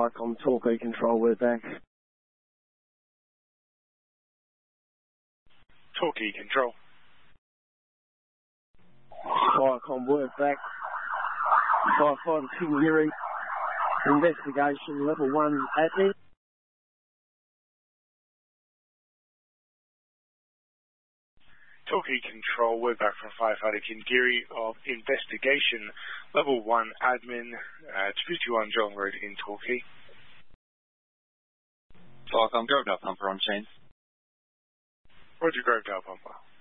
Viacom Torquay Control, we're back. Torquay Control. Viacom, we're back. Firefighter King Geary. Investigation level 1 admin. Torquay Control, we're back from Firefighter King Geary of Investigation level 1 admin to 51 John Road in Torquay. Viacom, Grovedale Pumper on chain. Roger, Grovedale Pumper.